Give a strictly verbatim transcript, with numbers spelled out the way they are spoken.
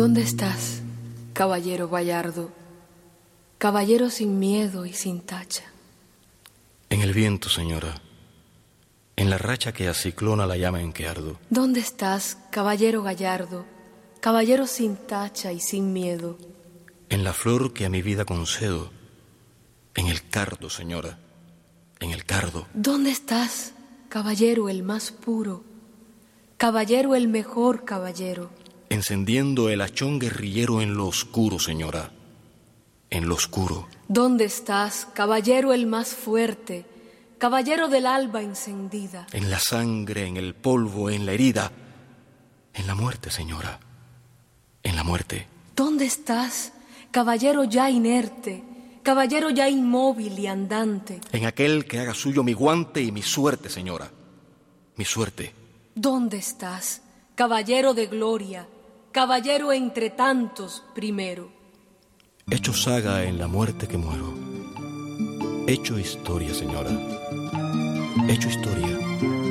¿Dónde estás, caballero gallardo? Caballero sin miedo y sin tacha. En el viento, señora, en la racha que aciclona la llama en que ardo. ¿Dónde estás, caballero gallardo? Caballero sin tacha y sin miedo. En la flor que a mi vida concedo, en el cardo, señora, en el cardo. ¿Dónde estás, caballero el más puro? Caballero el mejor caballero. Encendiendo el hachón guerrillero en lo oscuro, señora, en lo oscuro. ¿Dónde estás, caballero el más fuerte? Caballero del alba encendida. En la sangre, en el polvo, en la herida, en la muerte, señora, en la muerte. ¿Dónde estás, caballero ya inerte, caballero ya inmóvil y andante? En aquel que haga suyo mi guante y mi suerte, señora, mi suerte. ¿Dónde estás, caballero de gloria, caballero entre tantos primero? Hecho saga en la muerte que muero. Hecho historia, señora. Hecho historia.